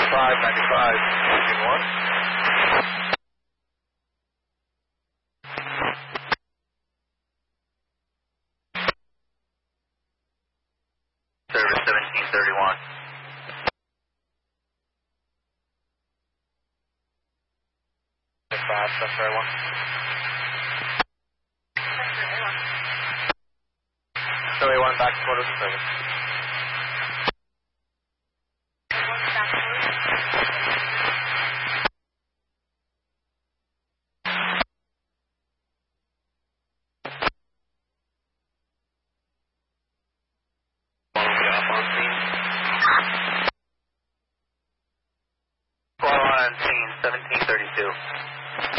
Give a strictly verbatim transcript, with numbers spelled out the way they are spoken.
five ninety-five, engine one. Service seventeen thirty-one. five, that's right one. So A one back to quarters of service. Squall on scene seventeen thirty-two.